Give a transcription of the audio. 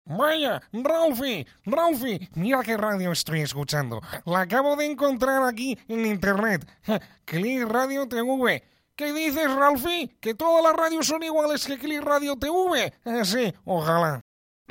Vaya, Ralphie, mira qué radio estoy escuchando. La acabo de encontrar aquí en internet. Click Radio TV. ¿Qué dices, Ralphie? ¿Que todas las radios son iguales que Click Radio TV? Sí, ojalá.